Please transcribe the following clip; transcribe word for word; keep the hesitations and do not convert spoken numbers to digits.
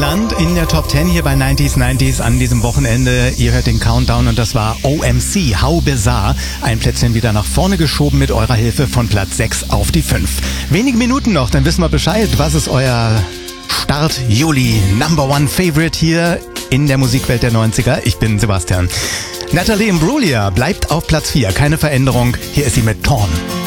Land in der Top zehn hier bei neunziger neunzig an diesem Wochenende. Ihr hört den Countdown und das war O M C, How Bizarre. Ein Plätzchen wieder nach vorne geschoben mit eurer Hilfe von Platz sechs auf die fünf. Wenige Minuten noch, dann wissen wir Bescheid. Was ist euer Start Juli Number One Favorite hier in der Musikwelt der neunziger? Ich bin Sebastian. Natalie Imbruglia bleibt auf Platz vier. Keine Veränderung. Hier ist sie mit Torn.